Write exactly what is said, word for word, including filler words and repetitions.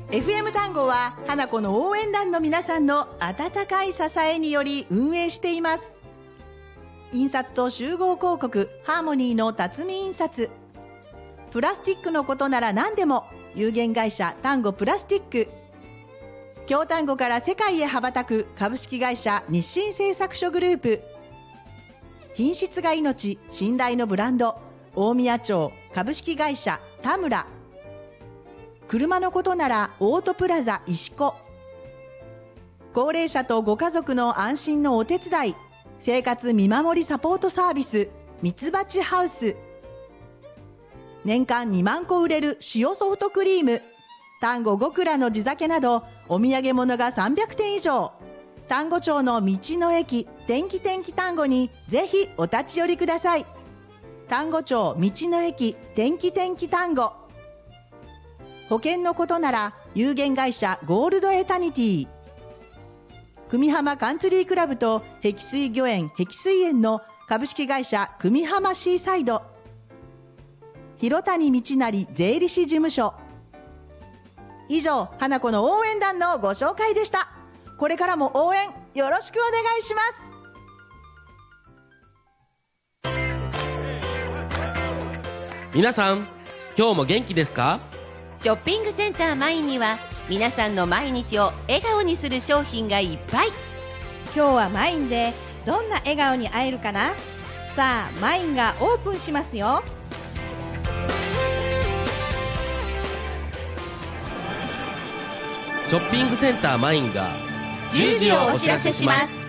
エフエム 単語は花子の応援団の皆さんの温かい支えにより運営しています。印刷と集合広告ハーモニーの辰巳印刷、プラスチックのことなら何でも有限会社単語プラスティック、京丹後から世界へ羽ばたく株式会社日清製作所グループ、品質が命、信頼のブランド大宮町株式会社田村、車のことならオートプラザ石子、高齢者とご家族の安心のお手伝い生活見守りサポートサービスミツバチハウス、年間にまんこ売れる塩ソフトクリーム、丹後五蔵の地酒などお土産物がさんびゃくてん以上、丹後町の道の駅天気天気丹後にぜひお立ち寄りください。丹後町道の駅天気天気丹後、保険のことなら有限会社ゴールドエタニティ、久美浜カンツリークラブと碧水御苑碧水園の株式会社久美浜シーサイド、広谷道成税理士事務所。以上、花子の応援団のご紹介でした。これからも応援よろしくお願いします。 皆さん、今日も元気ですか？ ショッピングセンターマインには皆さんの毎日を笑顔にする商品がいっぱい。 今日はマインでどんな笑顔に会えるかな。さあ、マインがオープンしますよ。 ショッピングセンターマインがじゅうじをお知らせします。